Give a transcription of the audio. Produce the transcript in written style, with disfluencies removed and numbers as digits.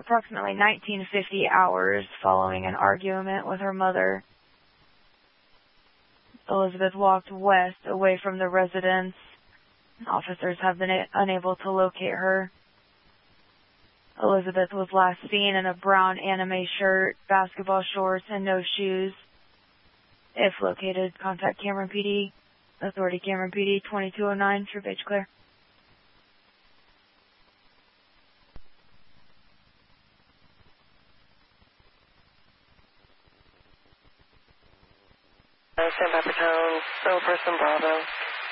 approximately 1950 hours following an argument with her mother. Elizabeth walked west away from the residence. Officers have been unable to locate her. Elizabeth was last seen in a brown anime shirt, basketball shorts, and no shoes. If located, contact Cameron PD. Authority Cameron PD 2209, True Page Clear. Stand by for tone, still person Bravo.